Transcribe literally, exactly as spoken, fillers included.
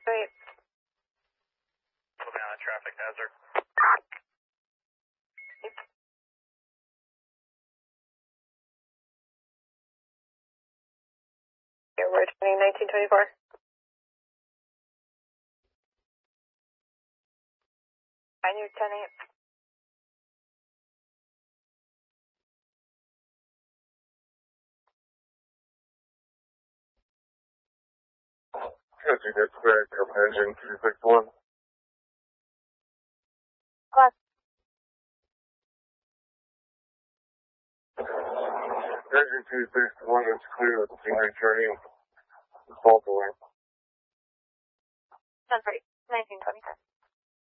Wait. Moving on a traffic hazard. Airward nineteen twenty-four. I knew ten eight. Yes, you did correct. Engine two six one. Class. Engine two six one is clear of the senior training. Fault away. That's right. nineteen twenty-four.